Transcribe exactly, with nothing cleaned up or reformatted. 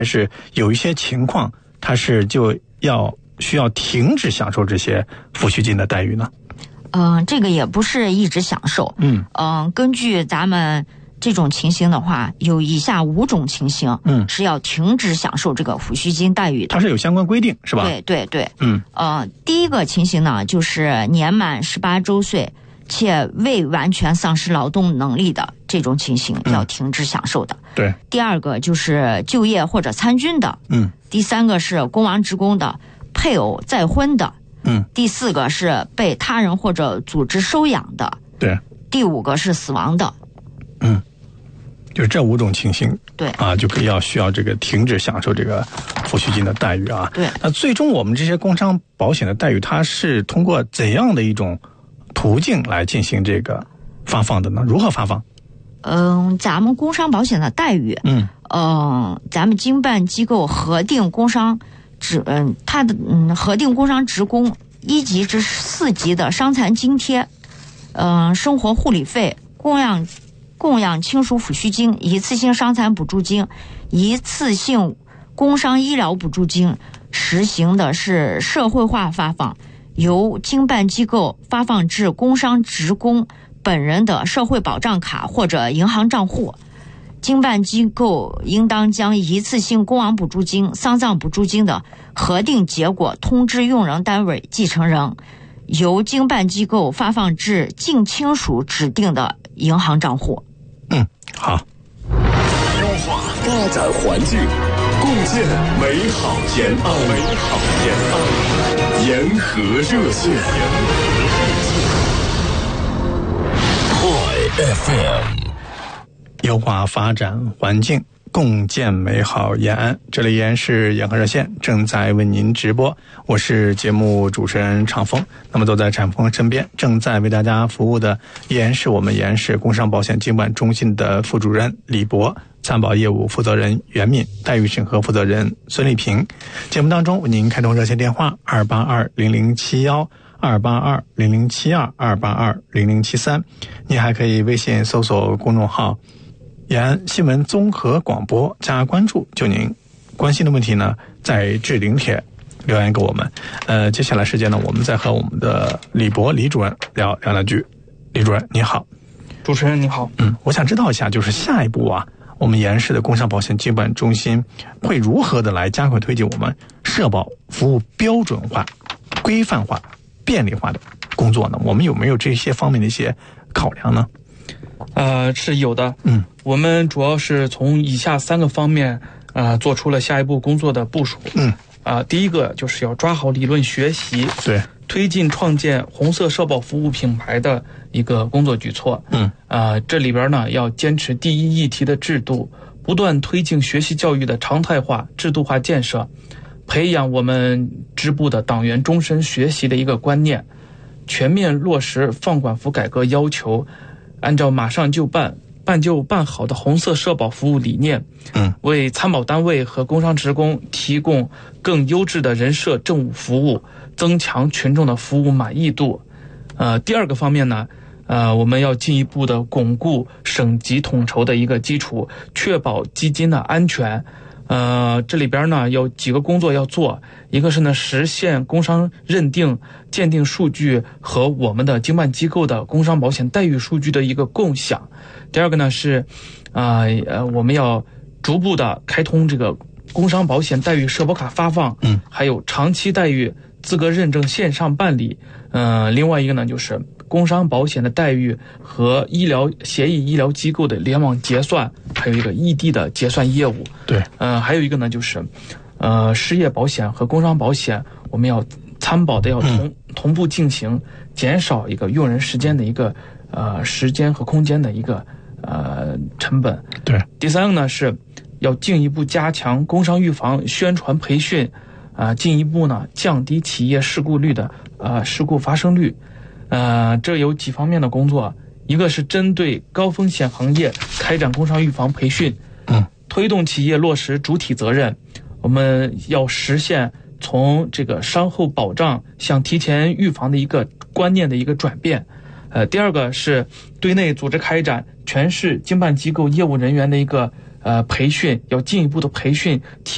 是有一些情况它是就要需要停止享受这些抚恤金的待遇呢？ 嗯、呃，这个也不是一直享受。 嗯嗯、呃，根据咱们这种情形的话，有以下五种情形， 嗯， 是要停止享受这个抚恤金待遇的。 它是有相关规定，是吧？ 对对对， 嗯， 呃，第一个情形呢，就是年满十八周岁且未完全丧失劳动能力的这种情形，要停止享受的。 嗯、对。 第二个就是就业或者参军的。 嗯。 第三个是公王职工的，配偶再婚的。 嗯。 第四个是被他人或者组织收养的。 对。 第五个是死亡的。 嗯，就是这五种情形， 对啊，就要需要这个停止享受这个抚恤金的待遇啊。 对。 那最终我们这些工伤保险的待遇，它是通过怎样的一种途径来进行这个发放的呢？如何发放？ 嗯，咱们工伤保险的待遇， 嗯， 嗯，咱们经办机构核定工伤职，嗯，它的嗯核定工伤职工一级至四级的伤残津贴，嗯，生活护理费、供养供养亲属抚恤金、一次性伤残补助金、一次性工伤医疗补助金，实行的是社会化发放，由经办机构发放至工伤职工本人的社会保障卡或者银行账户。经办机构应当将一次性工亡补助金、丧葬补助金的核定结果通知用人单位继承人，由经办机构发放至近亲属指定的银行账户。 嗯，好。 优化发展环境，共建美好延安。美好延安，沿河热线。High F M。 优化发展环境，共建美好延安。这里依然是沿河热线，正在为您直播，我是节目主持人常峰。那么坐在常峰身边，正在为大家服务的依然是我们延安市工伤保险经办中心的副主任李博，参保业务负责人袁敏，待遇审核负责人孙丽萍。节目当中为您开通热线电话二八二零零七一，二八二零零七二，二八二零零七三。您还可以微信搜索公众号延安新闻综合广播加关注，就您关心的问题呢，在置顶帖留言给我们。呃，接下来时间呢，我们再和我们的李博李主任聊聊两句。李主任你好。 主持人你好。 嗯，我想知道一下，就是下一步啊，我们延安市的工伤保险经办中心会如何的来加快推进我们社保服务标准化、规范化、便利化的工作呢？我们有没有这些方面的一些考量呢？ 呃，是有的。 嗯， 我们主要是从以下三个方面呃做出了下一步工作的部署。 嗯， 啊、呃，第一个就是要抓好理论学习， 对， 推进创建红色社保服务品牌的一个工作举措。 嗯， 啊、呃，这里边呢要坚持第一议题的制度，不断推进学习教育的常态化、制度化建设，培养我们支部的党员终身学习的一个观念，全面落实放管服改革要求。按照马上就办、办就办好的红色社保服务理念， 嗯， 为参保单位和工伤职工提供更优质的人社政务服务，增强群众的服务满意度。呃，第二个方面呢，呃，我们要进一步的巩固省级统筹的一个基础，确保基金的安全。呃，这里边呢有几个工作要做，一个是呢实现工伤认定鉴定数据和我们的经办机构的工伤保险待遇数据的一个共享。第二个呢是，啊 呃, 呃我们要逐步的开通这个工伤保险待遇社保卡发放， 嗯， 还有长期待遇资格认证线上办理。呃，另外一个呢就是工伤保险的待遇和医疗协议医疗机构的联网结算，还有一个异地的结算业务。 对， 呃，还有一个呢就是，呃，失业保险和工伤保险，我们要参保的要同、嗯、同步进行，减少一个用人时间的一个呃时间和空间的一个呃成本。 对， 第三个呢是要进一步加强工伤预防宣传培训，啊、呃，进一步呢降低企业事故率的呃事故发生率。呃，这有几方面的工作，一个是针对高风险行业开展工伤预防培训， 嗯， 推动企业落实主体责任，我们要实现从这个伤后保障向提前预防的一个观念的一个转变。呃，第二个是对内组织开展全市经办机构业务人员的一个呃培训，要进一步的培训提